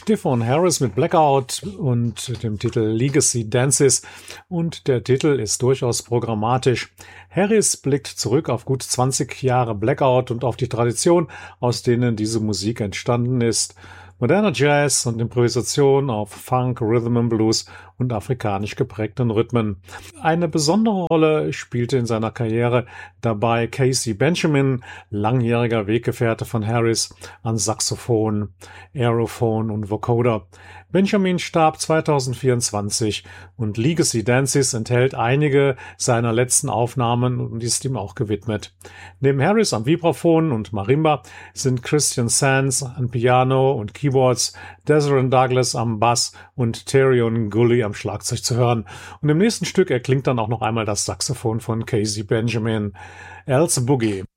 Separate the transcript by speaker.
Speaker 1: Devon Harris mit Blackout und dem Titel Legacy Dances, und der Titel ist durchaus programmatisch. Harris blickt zurück auf gut 20 Jahre Blackout und auf die Tradition, aus denen diese Musik entstanden ist. Moderner Jazz und Improvisation auf Funk, Rhythm and Blues und afrikanisch geprägten Rhythmen. Eine besondere Rolle spielte in seiner Karriere dabei Casey Benjamin, langjähriger Weggefährte von Harris, an Saxophon, Aerophon und Vocoder. Benjamin starb 2024 und Legacy Dances enthält einige seiner letzten Aufnahmen und ist ihm auch gewidmet. Neben Harris am Vibraphon und Marimba sind Christian Sands an Piano und Keyboards, Desiree Douglas am Bass und Terion Gully am Schlagzeug zu hören. Und im nächsten Stück erklingt dann auch noch einmal das Saxophon von Casey Benjamin. Else Boogie.